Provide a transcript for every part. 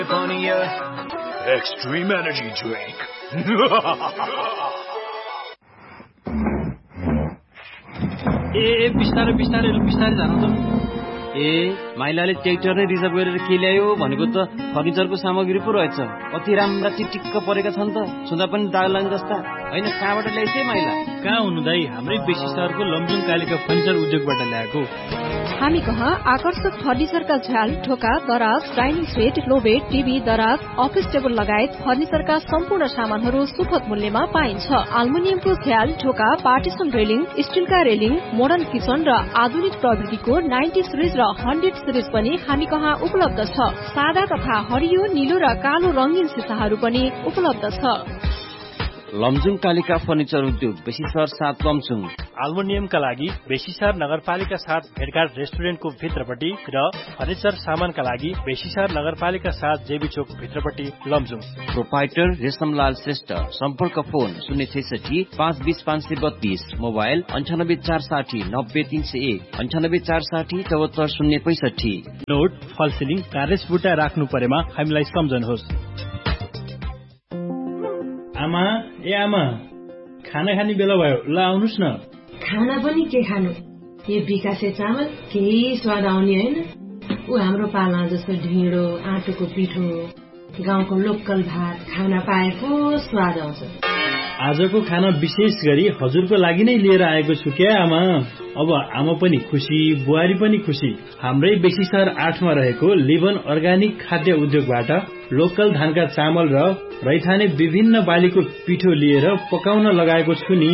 Extreme energy drink. बिस्तारै जानु त। माइलाले ट्र्याक्टर नै रिजर्भ गरेर के ल्यायो भनेको त फर्निचरको सामग्री पो रहेछ। कति राम्रा चिटिक्क परेका छन् त, छुँदा पनि दाग लाग्ने जस्ता। हैन, कहाँबाट ल्याइछ माइला? कहाँ हुनु दाइ, हाम्रै बेसी सहरको लमजुङ कालिका फर्निचर उद्योगबाट ल्याएको। हामी कहाँ आकर्षक फर्निचरका झ्याल, ढोका, दराज, डाइनिङ सेट, लोबेड, टिभी, दराज, अफिस टेबल लगायत फर्निचरका सम्पूर्ण सामानहरू सुपथ मूल्यमा पाइन्छ। एल्युमिनियमको झ्याल, ढोका, partition railing, स्टिलका railing, modern kitchen र आधुनिक प्रविधिको 90 सिरिज र 100 सिरिज पनि हामी कहाँ उपलब्ध छ। सादा तथा हरियो, नीलो र कालो रंगीन सिसाहरू पनि उपलब्ध छ। लमजुङ कालिका फर्निचर उद्योग, बेसी सहर 7 लमजुङ। एल्युमिनियमका लागि बेसीसहर नगरपालिका 7 भेटघाट रेस्टुरेन्टको भित्रपट्टि र फर्निचर सामानका लागि बेसीसहर नगरपालिका 7 जेबी चोक भित्रपट्टि लमजुङ। प्रोपाइटर रेशमलाल श्रेष्ठ। सम्पर्क फोन 066 520 532, मोबाइल 98 460 90 301, 98 460 74 065। नोट, फलसिलिङ, कार्रेस बुट्टा राख्नु परेमा हामीलाई सम्झनुहोस्। आमा, आमा, खाना खाने बेला भयो, ल आउनुस् न। खाना पनि के खानु, यो विकासे चामल केही स्वाद आउने होइन। ऊ हाम्रो पाला जस्तो ढिँडो, आँटोको पिठो, गाउँको लोकल भात खाना पाएको स्वाद आउँछ। आजको खाना विशेष गरी हजुरको लागि नै लिएर आएको छु क्या आमा। अब आमा पनि खुसी, बुहारी पनि खुसी। हाम्रै बेसी सहर 8 मा रहेको लिभन अर्गानिक खाद्य उद्योगबाट लोकल धानका चामल र रैथाने विभिन्न बालीको पिठो लिएर पकाउन लगाएको छु नि।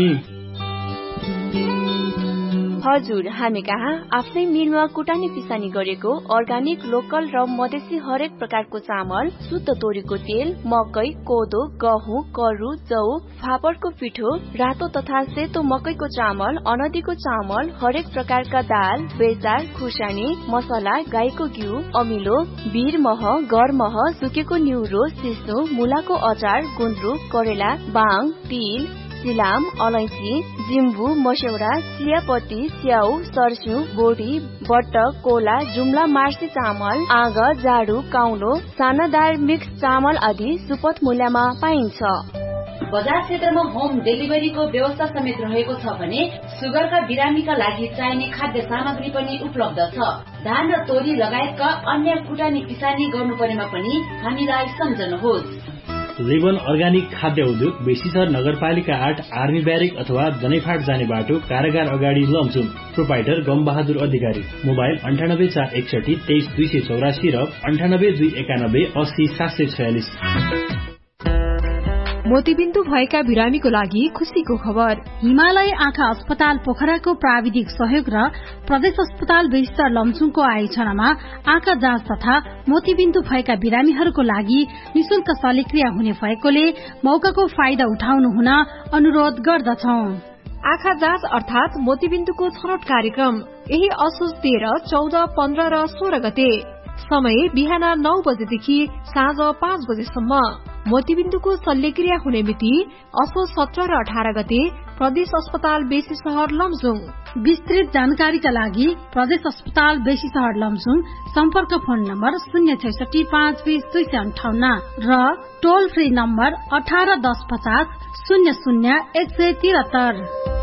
हजुर, हामी कहाँ आफ्नै मिलमा कुटानी पिसानी गरेको अर्गानिक, लोकल र मधेसी हरेक प्रकारको चामल, शुद्ध तोरीको तेल, मकै, कोदो, गहुँ, करु, जौ, फापरको पिठो, रातो तथा सेतो मकैको चामल, अनदीको चामल, हरेक प्रकारका दाल, बेचार, खुर्सानी, मसला, गाईको घिउ, अमिलो, भिर मह, गर मह, सुकेको न्युरो, सिस्नो, मुलाको अचार, गुन्द्रुक, करेला, बाङ, तिल, सिलाम, अलैँची, जिम्बु, मस्यौरा, चियापत्ती, स्याउ, सर्स्यु, बोडी, बट्टक, कोला, जुम्ला, मार्सी चामल, आग, जाडु, काउलो, सानादार मिक्स चामल आदि सुपथ मूल्यमा पाइन्छ। बजार क्षेत्रमा होम डेलिभरीको व्यवस्था समेत रहेको छ भने सुगरका बिरामीका लागि चाहिने खाद्य सामग्री पनि उपलब्ध छ। धान र तोरी लगायतका अन्य कुटानी पिसानी गर्नु परेमा पनि हामीलाई सम्झनुहोस्। लिभन अर्गानिक खाद्य उद्योग, बेसीसहर नगरपालिका 8 आर्मी ब्यारेक अथवा दनैफाट जाने बाटो, कारागार अगाडि लमजुङ। प्रोपाइटर गमबहादुर अधिकारी। मोबाइल 98 461 23 284 र 98 291 80 746। मोतीबिन्दु भएका बिरामीको लागि खुशीको खबर। हिमालय आँखा अस्पताल पोखराको प्राविधिक सहयोग र प्रदेश अस्पताल बेसीसहर लमजुङको आयोजनामा आँखा जाँच तथा मोतीबिन्दु भएका बिरामीहरूको लागि निशुल्क शल्यक्रिया हुने भएकोले मौकाको फाइदा उठाउनु हुन अनुरोध गर्दछौं। आँखा जाँच अर्थात मोतीबिन्दुको छनौट कार्यक्रम यही असोज 13, 14, 15 र 16 गते। समय बिहान 9 बजेदेखि साँझ 5 बजेसम्म। मोतीबिन्दुको शल्यक्रिया हुने मिति असोज 17 र 18 गते प्रदेश अस्पताल बेसीसहर लमजुङ। विस्तृत जानकारीका लागि प्रदेश अस्पताल बेसीसहर लमजुङ सम्पर्क फोन नम्बर 066 520 258 र टोल फ्री नम्बर 18 10 50 00 173।